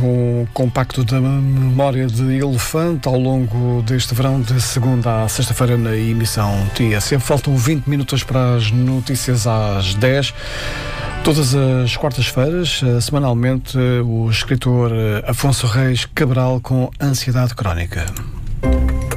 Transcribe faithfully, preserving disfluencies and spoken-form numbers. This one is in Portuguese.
um compacto da memória de elefante ao longo deste verão, de segunda a sexta-feira, na emissão T S F. Faltam vinte minutos para as notícias às dez. Todas as quartas-feiras, semanalmente, o escritor Afonso Reis Cabral com ansiedade crónica.